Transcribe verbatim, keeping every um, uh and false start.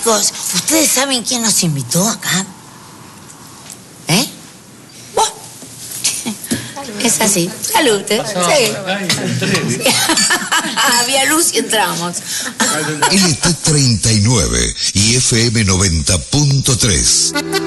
Chicos, ¿ustedes saben quién nos invitó acá? ¿Eh? ¿Vos? Es así. Salud, ¿eh? Sí. Había luz y entramos. L T treinta y nueve y F M noventa punto tres.